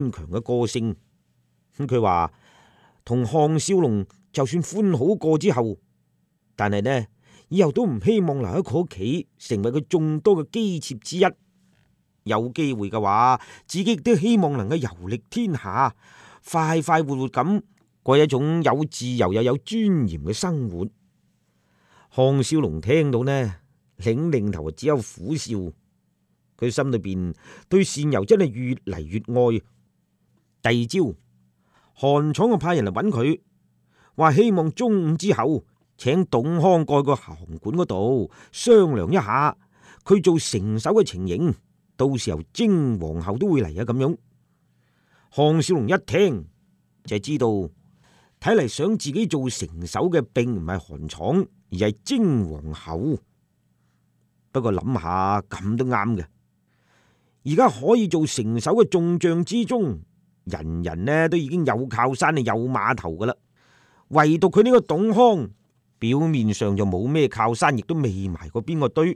強嘅歌聲。佢話同項少龍就算歡好過之後，但係呢，以後都唔希望留喺佢屋企，成為佢眾多嘅姬妾之一。有機會嘅話，自己亦都希望能夠遊歷天下，快快活活咁過一種有自由又有尊嚴嘅生活。項少龍聽到呢，擰頭只有苦笑。佢心裏邊對善柔真係越嚟越愛。第二朝，韓闖就派人嚟揾佢，話希望中午之後請董康過個行館嗰度商量一下佢做成手嘅情形，到時候征皇后都會嚟啊咁樣。項少龍一聽就知道，睇嚟想自己做成手嘅並唔係韓闖，而係征皇后。不過諗下咁都啱嘅，而家可以做成手嘅眾將之中，人人呢都已經有靠山有碼頭噶啦，唯獨佢呢個董康表面上就冇咩靠山，亦都未埋過邊個堆。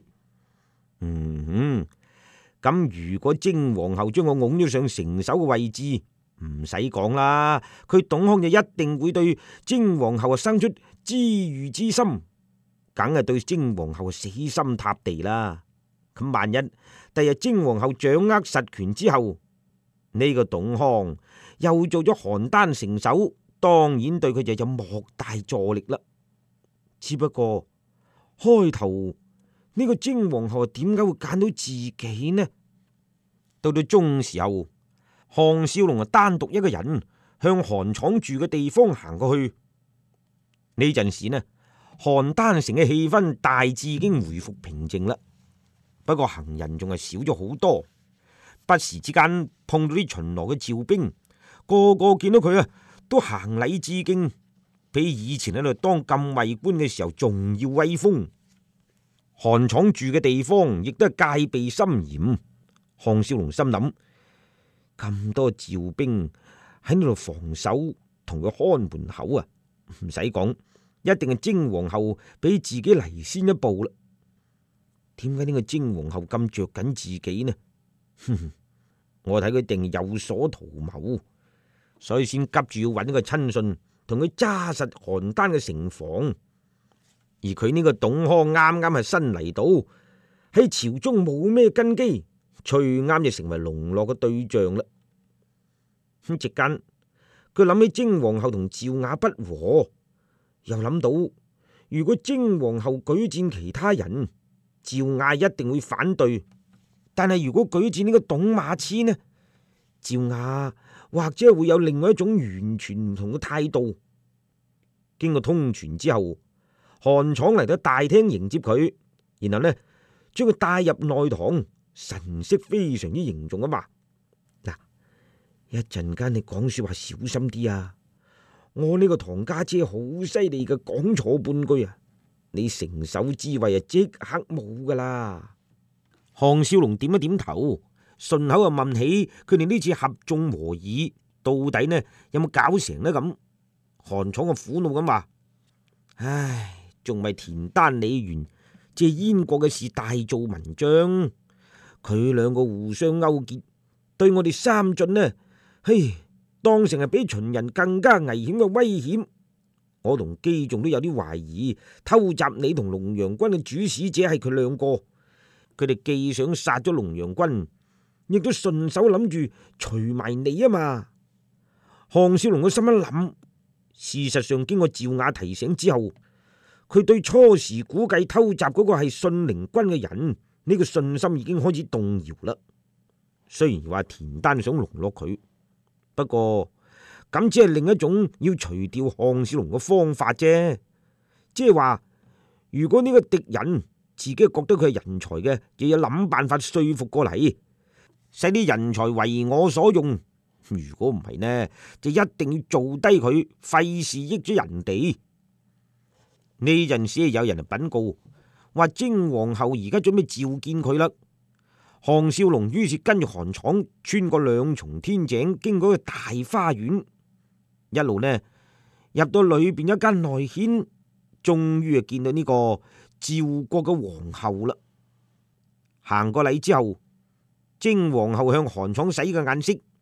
咁如果征皇后將我拱咗上成手嘅位置，唔使講啦，佢董康就一定會對征皇后生出知遇之心，梗係對征皇后死心塌地啦。咁萬一第日征皇后掌握實權之後，呢個董康又做咗邯鄲成手，當然對佢就有莫大助力啦。只不過開頭呢個征皇后點解會揀到自己呢？到中時候，項少龍單獨一個人向韓闖住嘅地方行過去。呢陣時呢，邯鄲城嘅氣氛大致已經回復平靜啦。不過行人仲係少咗好多，不時之間碰到啲巡邏嘅趙兵，個個見到佢啊都行禮致敬，比以前喺度當禁衛官嘅時候仲要威風。韓闖住嘅地方亦都係戒備森嚴。項少龍心諗，咁多趙兵喺呢度防守同佢看門口啊，唔使講，一定係征皇后比自己嚟先一步啦。點解呢個征皇后咁着緊自己呢？我睇佢定有所圖謀，所以先急住要揾個親信同佢揸實邯鄲嘅城防。而佢呢個董康啱啱係新嚟到，喺朝中冇咩根基，最啱就成為籠絡嘅對象啦。咁席間，佢諗起征皇后同趙雅不和，又諗到如果征皇后舉薦其他人，趙雅一定會反對。但係如果舉薦呢個董馬痴呢，趙雅或者會有另外一種完全唔同嘅態度。經過通傳之後，韓闖嚟到大廳迎接佢，然後呢將佢帶入內堂，神色非常之凝重啊嘛。嗱，一陣間你講說話小心啲啊！我呢個堂家姐好犀利嘅，講錯半句啊，你成手之位啊即刻冇噶啦。項少龍點一點頭，順口啊問起佢哋呢次合縱和議到底呢有冇搞成呢？咁韓闖啊苦惱咁話：唉，仲咪田丹李元借燕國嘅事大做文章，佢兩個互相勾結，對我哋三晉呢，嘿，當成係比秦人更加危險嘅威脅。我同姬仲都有啲懷疑，偷襲你同龍陽軍嘅主使者係佢兩個。佢哋既想殺咗龍陽軍，亦都順手諗住除埋你啊嘛。項少龍嘅心一諗，事實上經過趙雅提醒之後，佢對初時估計偷襲嗰個係信陵軍嘅人，呢個信心已經開始動搖啦。雖然話田丹想籠絡佢，不過咁只係另一種要除掉項少龍嘅方法啫。即係話，如果呢個敵人自己覺得佢係人才嘅，亦要諗辦法說服過嚟，使啲人才為我所用。如果唔係呢，就一定要做低佢，費事益咗人哋。呢陣時有人嚟稟告，話征皇后而家準備召見佢啦。項少龍於是跟住韓闖穿過兩重天井，經過個大花園，一路呢入到裏邊一間內軒，終於見到呢個趙國嘅皇后啦。行過禮之後，征皇后向韓闖使個眼色，